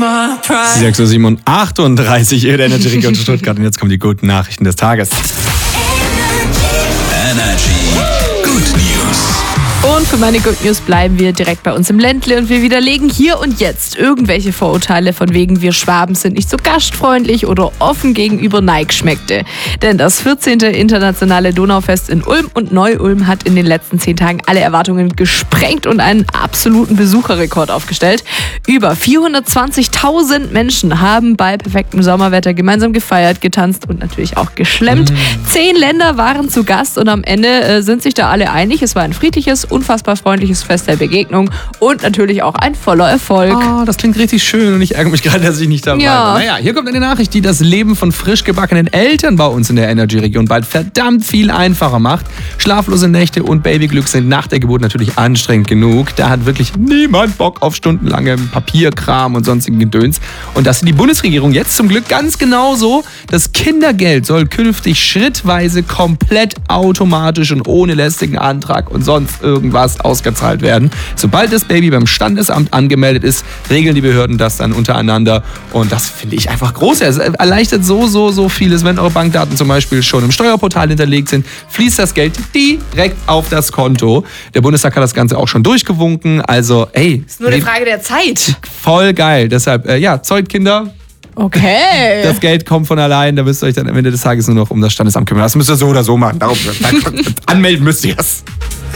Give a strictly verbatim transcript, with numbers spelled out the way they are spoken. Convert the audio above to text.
sechs Uhr siebenundachtunddreißig, ihr der Energy Region Stuttgart. Und jetzt kommen die guten Nachrichten des Tages. Energy Good News. Und für meine Good News bleiben wir direkt bei uns im Ländle und wir widerlegen hier und jetzt irgendwelche Vorurteile von wegen wir Schwaben sind nicht so gastfreundlich oder offen gegenüber Neigschmeckte. Denn das vierzehnte internationale Donaufest in Ulm und Neu-Ulm hat in den letzten zehn Tagen alle Erwartungen gesprengt und einen absoluten Besucherrekord aufgestellt. Über vierhundertzwanzigtausend Menschen haben bei perfektem Sommerwetter gemeinsam gefeiert, getanzt und natürlich auch geschlemmt. Mhm. Zehn Länder waren zu Gast und am Ende äh, sind sich da alle einig. Es war ein friedliches, unfassbar freundliches Fest der Begegnung und natürlich auch ein voller Erfolg. Oh, das klingt richtig schön und ich ärgere mich gerade, dass ich nicht dabei ja. war. Naja, hier kommt eine Nachricht, die das Leben von frisch gebackenen Eltern bei uns in der Energy-Region bald verdammt viel einfacher macht. Schlaflose Nächte und Babyglück sind nach der Geburt natürlich anstrengend genug. Da hat wirklich niemand Bock auf stundenlange Papierkram und sonstigen Gedöns. Und das sieht die Bundesregierung jetzt zum Glück ganz genauso. Das Kindergeld soll künftig schrittweise komplett automatisch und ohne lästigen Antrag und sonst irgendwas ausgezahlt werden. Sobald das Baby beim Standesamt angemeldet ist, regeln die Behörden das dann untereinander und das finde ich einfach groß. Es erleichtert so, so, so vieles. Wenn eure Bankdaten zum Beispiel schon im Steuerportal hinterlegt sind, fließt das Geld direkt auf das Konto. Der Bundestag hat das Ganze auch schon durchgewunken, also ey. Ist nur eine Frage der Zeit. Voll geil, deshalb, äh, ja, zeugt Kinder. Okay. Das Geld kommt von allein, da müsst ihr euch dann am Ende des Tages nur noch um das Standesamt kümmern. Das müsst ihr so oder so machen. Darum, anmelden müsst ihr es.